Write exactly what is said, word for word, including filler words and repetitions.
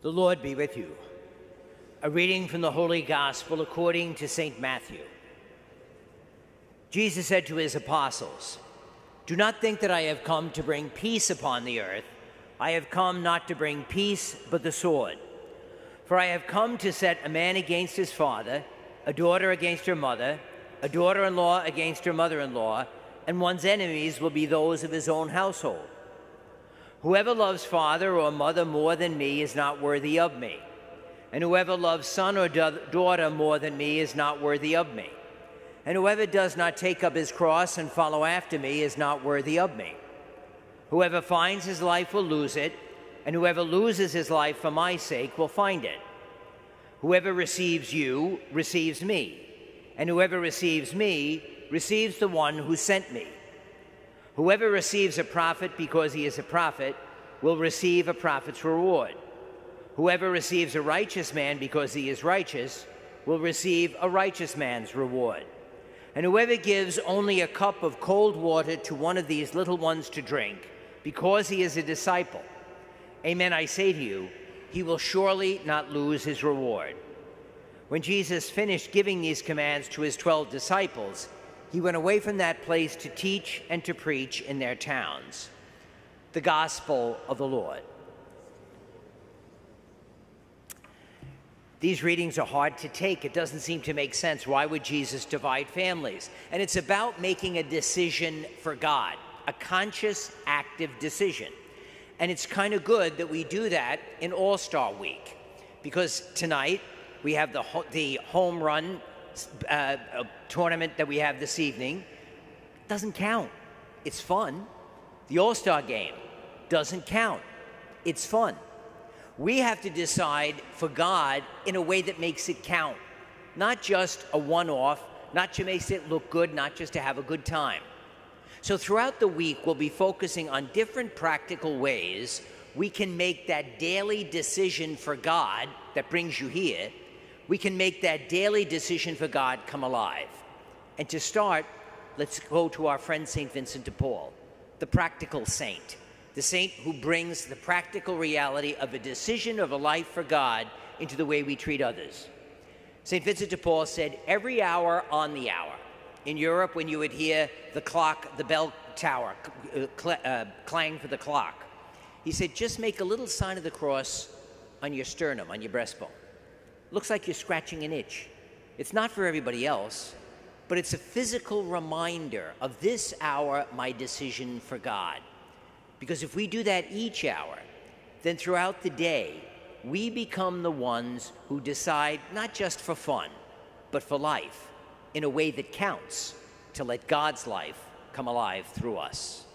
The Lord be with you. A reading from the Holy Gospel according to Saint Matthew. Jesus said to his apostles, "Do not think that I have come to bring peace upon the earth. I have come not to bring peace, but the sword. For I have come to set a man against his father, a daughter against her mother, a daughter-in-law against her mother-in-law, and one's enemies will be those of his own household. Whoever loves father or mother more than me is not worthy of me, and whoever loves son or daughter more than me is not worthy of me. And whoever does not take up his cross and follow after me is not worthy of me. Whoever finds his life will lose it, and whoever loses his life for my sake will find it. Whoever receives you receives me, and whoever receives me receives the one who sent me. Whoever receives a prophet because he is a prophet will receive a prophet's reward. Whoever receives a righteous man because he is righteous will receive a righteous man's reward. And whoever gives only a cup of cold water to one of these little ones to drink because he is a disciple, amen, I say to you, he will surely not lose his reward." When Jesus finished giving these commands to his twelve disciples, he went away from that place to teach and to preach in their towns. The Gospel of the Lord. These readings are hard to take. It doesn't seem to make sense. Why would Jesus divide families? And it's about making a decision for God, a conscious, active decision. And it's kind of good that we do that in All-Star Week, because tonight we have the, ho the home run Uh, a tournament that we have this evening. Doesn't count. It's fun. The All-Star game doesn't count. It's fun. We have to decide for God in a way that makes it count. Not just a one-off, not to make it look good, not just to have a good time. So throughout the week, we'll be focusing on different practical ways we can make that daily decision for God that brings you here. We can make that daily decision for God come alive. And to start, let's go to our friend Saint Vincent de Paul, the practical saint, the saint who brings the practical reality of a decision of a life for God into the way we treat others. Saint Vincent de Paul said, every hour on the hour. In Europe, when you would hear the clock, the bell tower, uh, cl uh, clang for the clock, he said, just make a little sign of the cross on your sternum, on your breastbone. Looks like you're scratching an itch. It's not for everybody else, but it's a physical reminder of this hour, my decision for God. Because if we do that each hour, then throughout the day, we become the ones who decide not just for fun, but for life, in a way that counts to let God's life come alive through us.